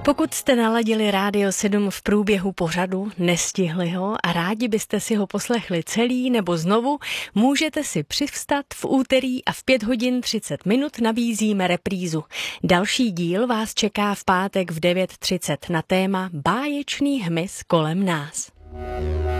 Pokud jste naladili Rádio 7 v průběhu pořadu, nestihli ho a rádi byste si ho poslechli celý nebo znovu, můžete si přivstat v úterý a v 5 hodin 30 minut nabízíme reprízu. Další díl vás čeká v pátek v 9:30 na téma Báječný hmyz kolem nás.